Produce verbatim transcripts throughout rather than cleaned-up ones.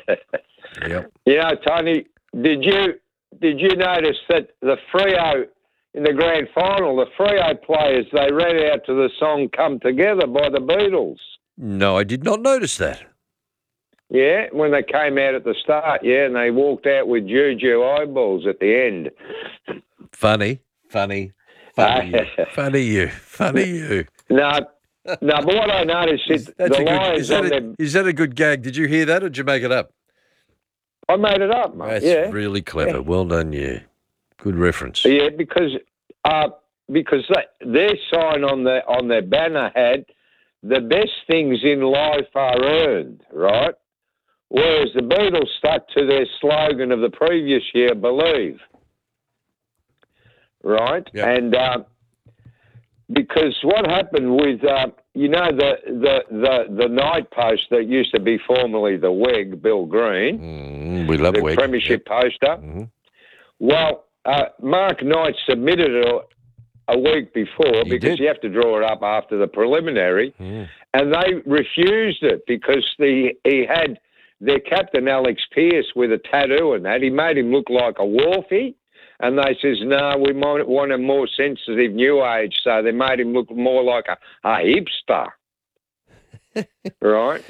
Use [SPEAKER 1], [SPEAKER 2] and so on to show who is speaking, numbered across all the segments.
[SPEAKER 1] Yep.
[SPEAKER 2] You know, Tony, did you did you notice that the Freo in the grand final, the Freo players, they ran out to the song "Come Together" by the Beatles?
[SPEAKER 1] No, I did not notice that.
[SPEAKER 2] Yeah, when they came out at the start, yeah, and they walked out with Juju eyeballs at the end.
[SPEAKER 1] Funny, funny, funny you, funny you, funny you.
[SPEAKER 2] No, no, but what I noticed is the
[SPEAKER 1] That's a good,
[SPEAKER 2] Lions
[SPEAKER 1] is, that
[SPEAKER 2] on
[SPEAKER 1] a,
[SPEAKER 2] their...
[SPEAKER 1] is that a good gag? Did you hear that or did you make it up?
[SPEAKER 2] I made it up, mate.
[SPEAKER 1] That's
[SPEAKER 2] yeah.
[SPEAKER 1] really clever.
[SPEAKER 2] Yeah.
[SPEAKER 1] Well done, you. Good reference.
[SPEAKER 2] Yeah, because uh, because they, their sign on their on their banner had "the best things in life are earned," right? Whereas the Beatles stuck to their slogan of the previous year, "Believe." Right,
[SPEAKER 1] yep.
[SPEAKER 2] and uh, because what happened with uh, you know the, the the the night post that used to be formerly the W E G, Bill Green,
[SPEAKER 1] mm, we love
[SPEAKER 2] the
[SPEAKER 1] W E G.
[SPEAKER 2] premiership yep. poster.
[SPEAKER 1] Mm-hmm.
[SPEAKER 2] Well, uh, Mark Knight submitted it a, a week before
[SPEAKER 1] he
[SPEAKER 2] because
[SPEAKER 1] did.
[SPEAKER 2] you have to draw it up after the preliminary,
[SPEAKER 1] mm.
[SPEAKER 2] and they refused it because the he had their captain Alex Pearce with a tattoo and that. He made him look like a Wolfie. And they says, no, we might want a more sensitive new age. So they made him look more like a, a hipster. Right?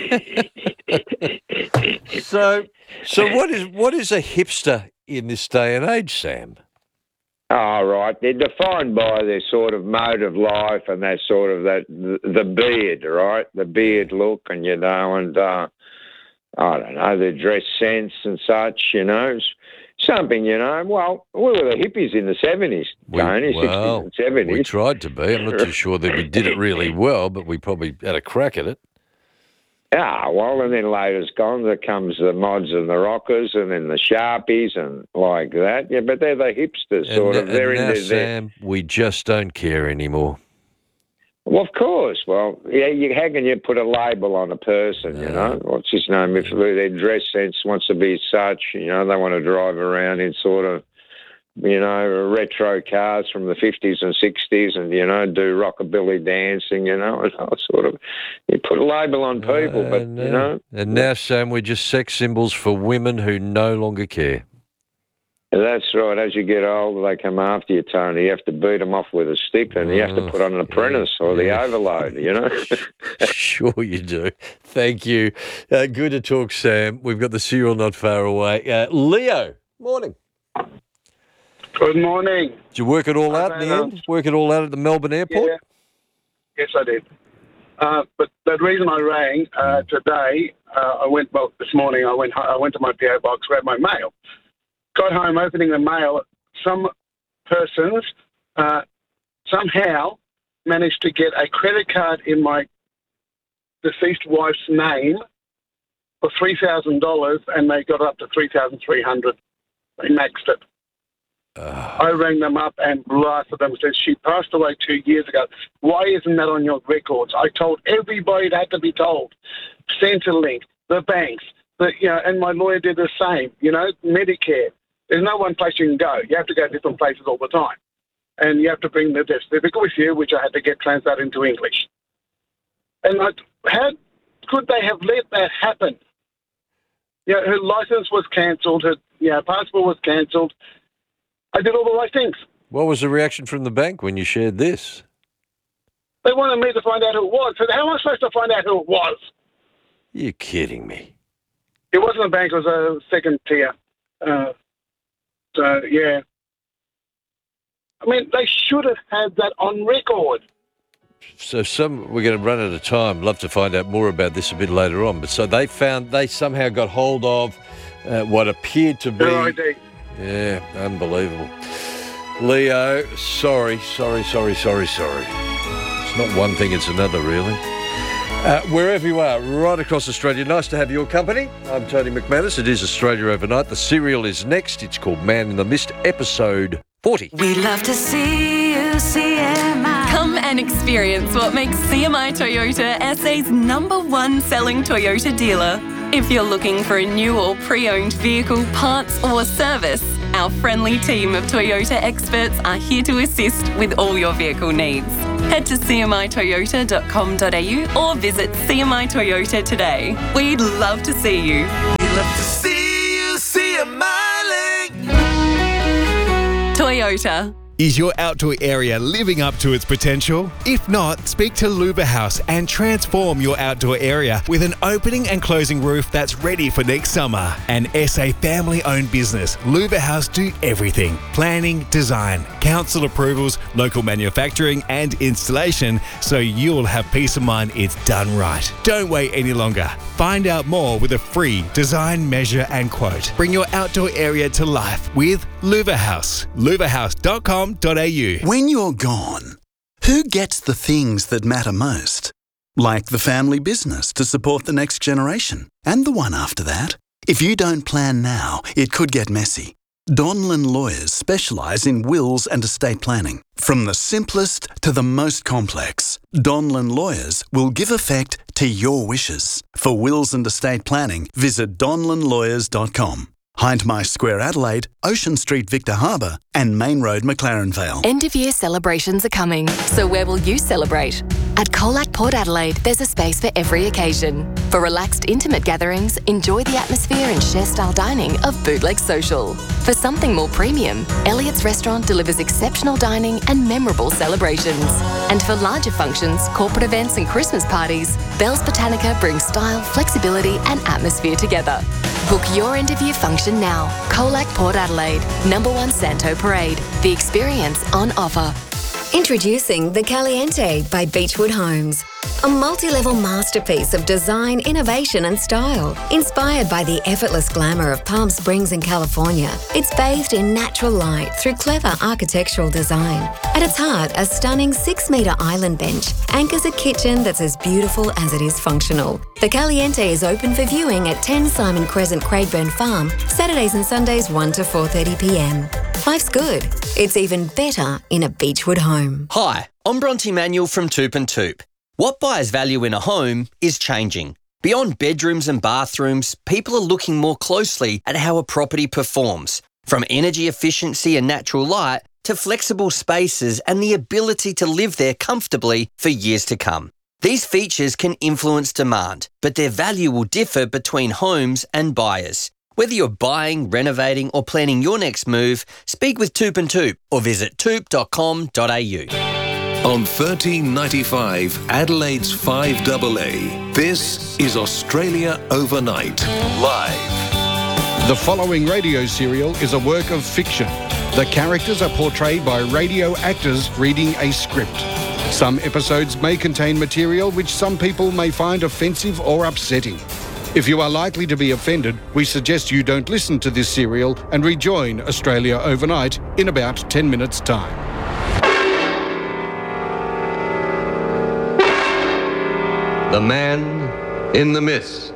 [SPEAKER 1] so so what is what is a hipster in this day and age, Sam?
[SPEAKER 2] Oh, right. They're defined by their sort of mode of life and that sort of that the, the beard, right? The beard look and, you know, and uh, I don't know, their dress sense and such, you know. Something, you know. Well, we were the hippies in the seventies, Tony,
[SPEAKER 1] well,
[SPEAKER 2] sixties and seventies.
[SPEAKER 1] We tried to be. I'm not too sure that we did it really well, but we probably had a crack at it.
[SPEAKER 2] Ah, well, and then later's gone. There comes the mods and the rockers and then the Sharpies and like that. Yeah, but they're the hipsters, sort
[SPEAKER 1] and,
[SPEAKER 2] of. They're
[SPEAKER 1] and now,
[SPEAKER 2] into
[SPEAKER 1] Sam, we just don't care anymore.
[SPEAKER 2] Well, of course. Well, yeah, you, how can you put a label on a person, no. you know? What's his name? If their dress sense wants to be such, you know, they want to drive around in sort of, you know, retro cars from the fifties and sixties and, you know, do rockabilly dancing, you know, and all sort of, you put a label on people, uh, but,
[SPEAKER 1] no.
[SPEAKER 2] you know.
[SPEAKER 1] And now, Sam, we're just sex symbols for women who no longer care.
[SPEAKER 2] That's right. As you get older, they come after you, Tony. You have to beat them off with a stick and you have to put on an apprentice
[SPEAKER 1] yeah,
[SPEAKER 2] or the
[SPEAKER 1] yeah.
[SPEAKER 2] overload, you know.
[SPEAKER 1] Sure you do. Thank you. Uh, good to talk, Sam. We've got the cereal not far away. Uh, Leo, morning.
[SPEAKER 3] Good morning.
[SPEAKER 1] Did you work it all out in the end? Work it all out at the Melbourne airport?
[SPEAKER 3] Yeah. Yes, I did. Uh, but the reason I rang uh, today, uh, I went, well, this morning I went I went to my P O box, grabbed my mail. Got home, opening the mail, some persons uh, somehow managed to get a credit card in my deceased wife's name for three thousand dollars, and they got up to three thousand three hundred dollars. They maxed it. Uh, I rang them up and blasted them and said, she passed away two years ago. Why isn't that on your records? I told everybody it had to be told. Centrelink, the banks, the, you know, and my lawyer did the same, you know, Medicare. There's no one place you can go. You have to go to different places all the time. And you have to bring the death certificate with you, which I had to get translated into English. And I, how could they have let that happen? You know, her license was cancelled, her you know, passport was cancelled. I did all the right things.
[SPEAKER 1] What was the reaction from the bank when you shared this?
[SPEAKER 3] They wanted me to find out who it was. So how am I supposed to find out who it was?
[SPEAKER 1] You're kidding me.
[SPEAKER 3] It wasn't a bank, it was a second tier. Uh, so, yeah. I mean, they should have had that on record.
[SPEAKER 1] So some we're going to run out of time. Love to find out more about this a bit later on. But so they found, they somehow got hold of uh, what appeared to be...
[SPEAKER 3] Her I D.
[SPEAKER 1] Yeah, unbelievable. Leo, sorry, sorry, sorry, sorry, sorry. It's not one thing, it's another, really. Uh, wherever you are, right across Australia, nice to have your company. I'm Tony McManus. It is Australia Overnight. The serial is next. It's called Man in the Mist, episode forty.
[SPEAKER 4] We love to see you, C M I.
[SPEAKER 5] Come and experience what makes C M I Toyota S A's number one selling Toyota dealer. If you're looking for a new or pre-owned vehicle, parts or service, our friendly team of Toyota experts are here to assist with all your vehicle needs. Head to c m i toyota dot com dot a u or visit C M I Toyota today. We'd love to see you. Toyota.
[SPEAKER 6] Is your outdoor area living up to its potential? If not, speak to Luba House and transform your outdoor area with an opening and closing roof that's ready for next summer. An S A family-owned business, Luba House do everything. Planning, design, council approvals, local manufacturing and installation, so you'll have peace of mind it's done right. Don't wait any longer. Find out more with a free design, measure and quote. Bring your outdoor area to life with Luba House. luba house dot com dot a u.
[SPEAKER 7] When you're gone, who gets the things that matter most? Like the family business to support the next generation and the one after that. If you don't plan now, it could get messy. Donlan Lawyers specialise in wills and estate planning. From the simplest to the most complex, Donlan Lawyers will give effect to your wishes. For wills and estate planning, visit donlan lawyers dot com. Hindmarsh Square Adelaide, Ocean Street Victor Harbour and Main Road McLaren Vale.
[SPEAKER 8] End of year celebrations are coming, so where will you celebrate? At Colac Port Adelaide, there's a space for every occasion. For relaxed, intimate gatherings, enjoy the atmosphere and share-style dining of Bootleg Social. For something more premium, Elliott's Restaurant delivers exceptional dining and memorable celebrations. And for larger functions, corporate events and Christmas parties, Bell's Botanica brings style, flexibility and atmosphere together. Book your end of year function now. Colac Port Adelaide, number one Santo Parade. The experience on offer.
[SPEAKER 9] Introducing the Caliente by Beechwood Homes. A multi-level masterpiece of design, innovation and style. Inspired by the effortless glamour of Palm Springs in California, it's bathed in natural light through clever architectural design. At its heart, a stunning six-metre island bench anchors a kitchen that's as beautiful as it is functional. The Caliente is open for viewing at ten Simon Crescent, Craigburn Farm, Saturdays and Sundays one to four thirty p m. Life's good. It's even better in a Beechwood home.
[SPEAKER 10] Hi, I'm Bronte Manuel from Toop and Toop. What buyers value in a home is changing. Beyond bedrooms and bathrooms, people are looking more closely at how a property performs, from energy efficiency and natural light to flexible spaces and the ability to live there comfortably for years to come. These features can influence demand, but their value will differ between homes and buyers. Whether you're buying, renovating or planning your next move, speak with Toop and Toop or visit toop dot com dot a u.
[SPEAKER 11] On thirteen ninety-five, Adelaide's five A A, this is Australia Overnight, live.
[SPEAKER 12] The following radio serial is a work of fiction. The characters are portrayed by radio actors reading a script. Some episodes may contain material which some people may find offensive or upsetting. If you are likely to be offended, we suggest you don't listen to this serial and rejoin Australia Overnight in about ten minutes' time.
[SPEAKER 13] The Man in the Mist.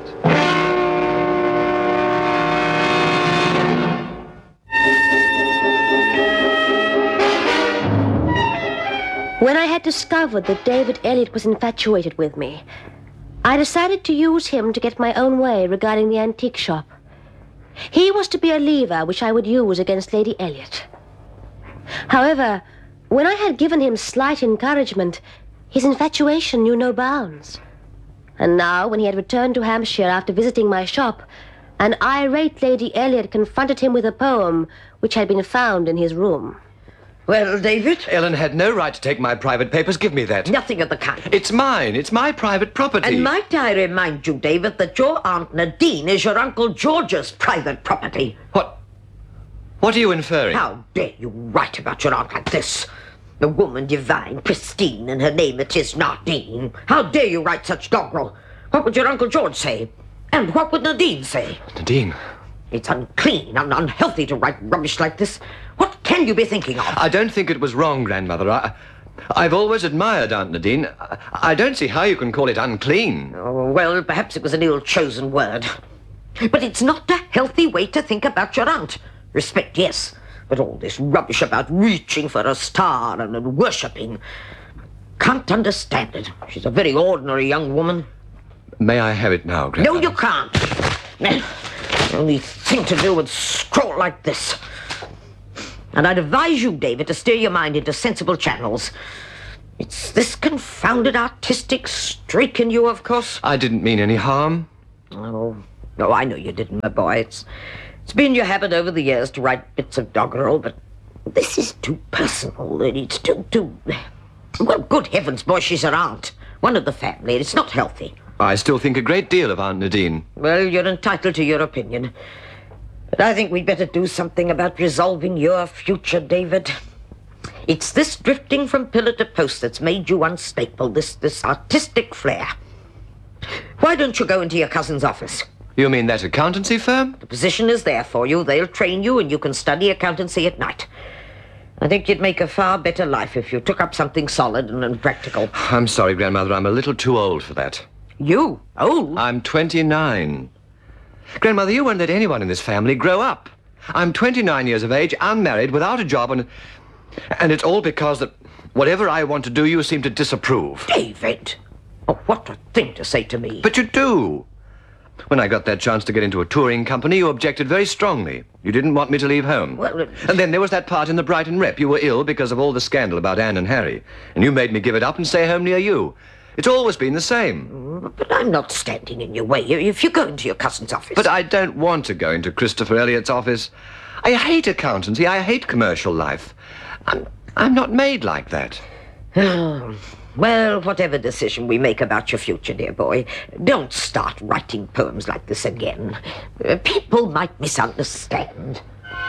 [SPEAKER 14] When I had discovered that David Elliott was infatuated with me, I decided to use him to get my own way regarding the antique shop. He was to be a lever which I would use against Lady Elliott. However, when I had given him slight encouragement, his infatuation knew no bounds. And now, when he had returned to Hampshire after visiting my shop, an irate Lady Elliott confronted him with a poem which had been found in his room.
[SPEAKER 15] Well, David?
[SPEAKER 13] Ellen had no right to take my private papers. Give me that.
[SPEAKER 15] Nothing of the kind.
[SPEAKER 13] It's mine. It's my private property.
[SPEAKER 15] And might I remind you, David, that your Aunt Nadine is your Uncle George's private property.
[SPEAKER 13] What? What are you inferring?
[SPEAKER 15] How dare you write about your aunt like this? A woman divine, pristine, and her name it is Nadine. How dare you write such doggerel? What would your Uncle George say? And what would Nadine say?
[SPEAKER 13] Nadine?
[SPEAKER 15] It's unclean and unhealthy to write rubbish like this. What can you be thinking of?
[SPEAKER 13] I don't think it was wrong, Grandmother. I, I've always admired Aunt Nadine. I, I don't see how you can call it unclean.
[SPEAKER 15] Oh, well, perhaps it was an ill-chosen word. But it's not a healthy way to think about your aunt. Respect, yes. But all this rubbish about reaching for a star and, and worshipping. Can't understand it. She's a very ordinary young woman.
[SPEAKER 13] May I have it now, Grandmother?
[SPEAKER 15] No, you can't. The only thing to do with scrawl like this. And I'd advise you, David, to steer your mind into sensible channels. It's this confounded artistic streak in you, of course.
[SPEAKER 13] I didn't mean any harm.
[SPEAKER 15] Oh, no, I know you didn't, my boy. It's, it's been your habit over the years to write bits of doggerel, but This is too personal. It's too, too... Well, good heavens, boy, she's her aunt. One of the family. It's not healthy.
[SPEAKER 13] I still think a great deal of Aunt Nadine.
[SPEAKER 15] Well, you're entitled to your opinion. But I think we'd better do something about resolving your future, David. It's this drifting from pillar to post that's made you unstable, this, this artistic flair. Why don't you go into your cousin's office?
[SPEAKER 13] You mean that accountancy firm?
[SPEAKER 15] The position is there for you. They'll train you and you can study accountancy at night. I think you'd make a far better life if you took up something solid and, and practical.
[SPEAKER 13] I'm sorry, Grandmother. I'm a little too old for that.
[SPEAKER 15] You? Old?
[SPEAKER 13] I'm twenty-nine. Grandmother, you won't let anyone in this family grow up. I'm twenty-nine years of age, unmarried, without a job, and... And it's all because that whatever I want to do, you seem to disapprove.
[SPEAKER 15] David! Oh, what a thing to say to me.
[SPEAKER 13] But you do. When I got that chance to get into a touring company, you objected very strongly. You didn't want me to leave home.
[SPEAKER 15] Well, uh...
[SPEAKER 13] And then there was that part in the Brighton Rep. You were ill because of all the scandal about Anne and Harry. And you made me give it up and stay home near you. It's always been the same.
[SPEAKER 15] But I'm not standing in your way. If you go into your cousin's office...
[SPEAKER 13] But I don't want to go into Christopher Elliott's office. I hate accountancy. I hate commercial life. I'm, I'm not made like that.
[SPEAKER 15] Oh, well, whatever decision we make about your future, dear boy, don't start writing poems like this again. Uh, people might misunderstand.